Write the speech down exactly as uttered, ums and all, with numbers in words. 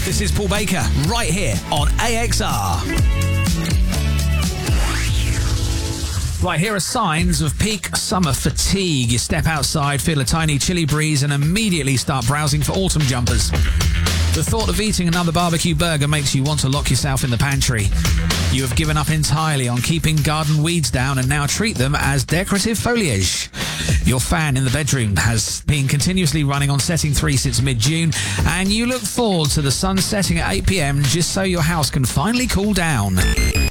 This is Paul Baker, right here on A X R. Right, here are signs of peak summer fatigue. You step outside, feel a tiny chilly breeze, and immediately start browsing for autumn jumpers. The thought of eating another barbecue burger makes you want to lock yourself in the pantry. You have given up entirely on keeping garden weeds down and now treat them as decorative foliage. Your fan in the bedroom has been continuously running on setting three since mid-June, and you look forward to the sun setting at eight p.m. just so your house can finally cool down.